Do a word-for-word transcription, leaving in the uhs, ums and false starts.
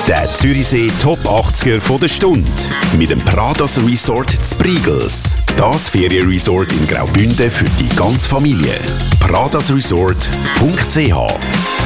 Der Zürichsee Top achtziger von der Stunde. Mit dem Pradas Resort zu Briegels. Das Ferienresort in Graubünden für die ganze Familie. pradas resort punkt c h